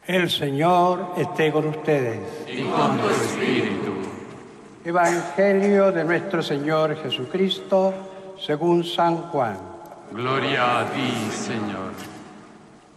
El Señor esté con ustedes. Y con tu espíritu. Evangelio de nuestro Señor Jesucristo según San Juan. Gloria a ti, Señor.